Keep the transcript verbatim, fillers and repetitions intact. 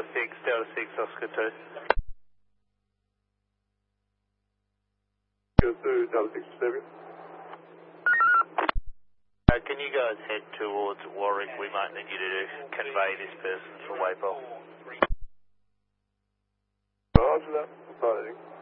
six, Delta six, Oscar two. Go through Delta six seven. Uh, can you guys head towards Warwick? We might need you to convey this person for Waypole. Roger that. Sorry.